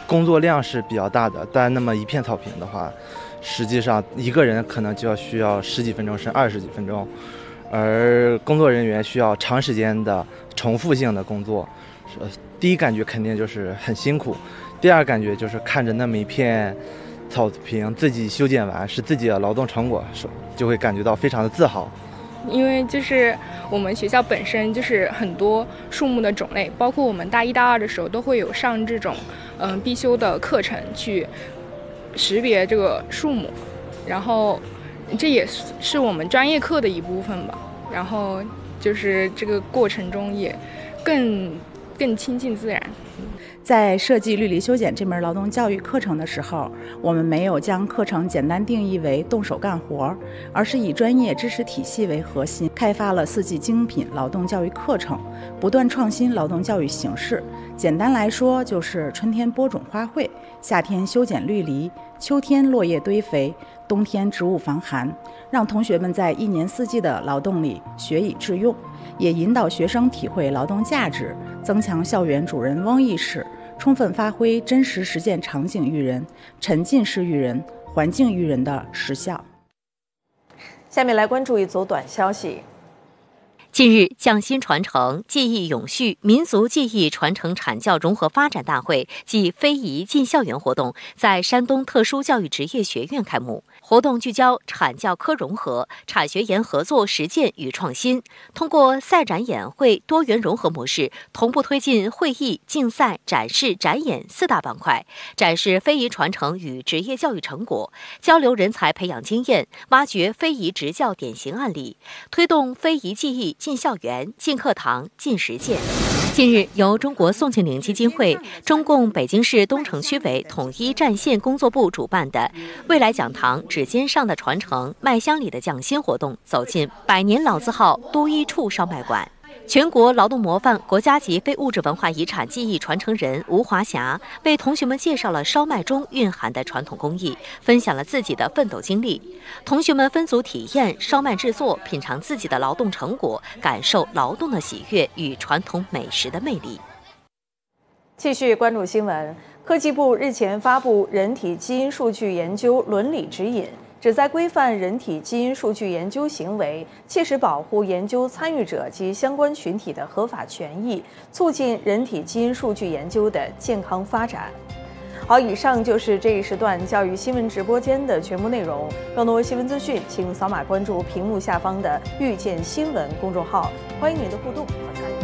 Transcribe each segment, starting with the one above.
工作量是比较大的，但那么一片草坪的话，实际上一个人可能就需要10几分钟甚至20几分钟，而工作人员需要长时间的重复性的工作。第一感觉肯定就是很辛苦，第二感觉就是看着那么一片草坪自己修剪完是自己的劳动成果，就会感觉到非常的自豪。 因为就是我们学校本身就是很多树木的种类，包括我们大1、大2的时候都会有上这种必修的课程去识别这个树木，然后这也是我们专业课的一部分吧。然后就是这个过程中也更亲近自然。 在设计绿篱修剪这门劳动教育课程的时候，我们没有将课程简单定义为动手干活，而是以专业知识体系为核心，开发了4季精品劳动教育课程，不断创新劳动教育形式。简单来说，就是春天播种花卉，夏天修剪绿篱，秋天落叶堆肥，冬天植物防寒，让同学们在1年4季的劳动里学以致用，也引导学生体会劳动价值，增强校园主人翁意识，充分发挥真实实践场景育人、沉浸式育人、环境育人的实效。 下面来关注一组短消息。 近日，匠心传承、技艺永续、民族技艺传承产教融合发展大会暨非遗进校园活动在山东特殊教育职业学院开幕。活动聚焦产教科融合、产学研合作实践与创新，通过赛展演会多元融合模式，同步推进会议、竞赛、展示、展演4大板块，展示非遗传承与职业教育成果，交流人才培养经验，挖掘非遗执教典型案例，推动非遗技艺进校园、进课堂、进实践。近日，由中国宋庆龄基金会、中共北京市东城区委统一战线工作部主办的“未来讲堂指尖上的传承，麦香里的匠心”活动走进百年老字号都一处烧麦馆。全国劳动模范、国家级非物质文化遗产技艺传承人吴华霞为同学们介绍了烧麦中蕴含的传统工艺，分享了自己的奋斗经历。同学们分组体验烧麦制作，品尝自己的劳动成果，感受劳动的喜悦与传统美食的魅力。 继续关注新闻，科技部日前发布《人体基因数据研究伦理指引》，旨在规范人体基因数据研究行为，切实保护研究参与者及相关群体的合法权益，促进人体基因数据研究的健康发展。好，以上就是这一时段教育新闻直播间的全部内容。更多新闻资讯，请扫码关注屏幕下方的“遇见新闻”公众号，欢迎您的互动和参与。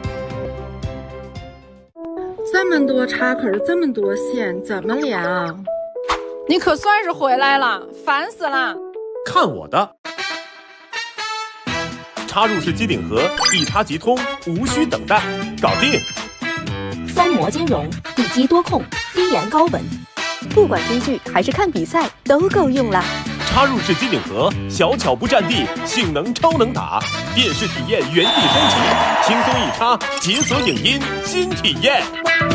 这么多插口，这么多线，怎么连啊？ 你可算是回来了，烦死了！ 看我的！插入式机顶盒，一插即通，无需等待，搞定！ 双模金融，地基多控，低盐高稳，不管追剧还是看比赛都够用了。 插入式机顶盒，小巧不占地，性能超能打，电视体验原地升级，轻松一插，解锁影音新体验。